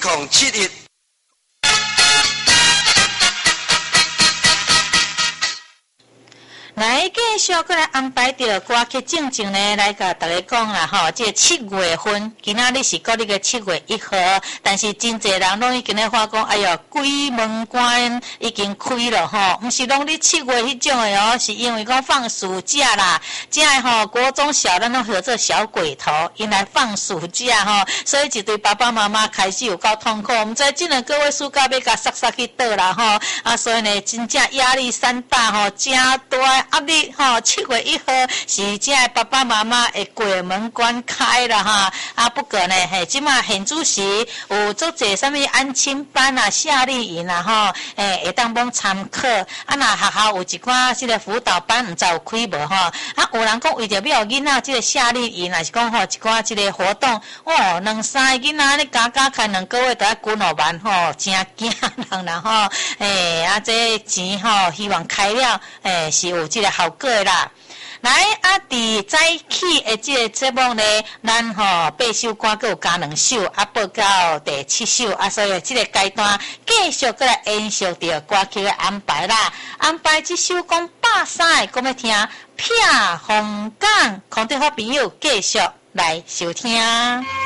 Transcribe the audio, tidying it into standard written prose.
071。 来，继续过来安排着歌曲正正呢，来甲大家讲啦吼，这7月份，今仔日是国历的7月1号，但是真侪人拢已经咧发讲，哎哟，鬼门关已经开了吼，毋是农历7月迄种的哦，是因为讲放暑假啦，这吼国中小咱拢叫做小鬼头，因来放暑假吼，所以一对爸爸妈妈开始有够痛苦，毋知今两个月暑假要甲塞去倒啦吼，啊，所以呢，真正压力山大吼，真大。压力吼，7月1号是这爸爸妈妈的鬼门关开了哈，啊不过呢，嘿，即马现主席有做者什么安亲班啊、夏令营啊吼，会当帮参考，啊那学校有一寡这个辅导班，毋知有开无吼，啊有人讲为着要囡仔这个夏令营，也是讲吼一寡这个活动，哦，2、3个囡仔咧加开2个月都要几落万吼，真惊人啦吼，啊这钱吼，希望开了，是有这个效果啦。来啊，伫早起的这个节目呢，咱8首歌还有加2首，啊报到第7首，啊所以这个阶段继续过来延续着歌曲的安排啦。安排这首讲83的，讲要听《撇红港》，空中好朋友继续来收听。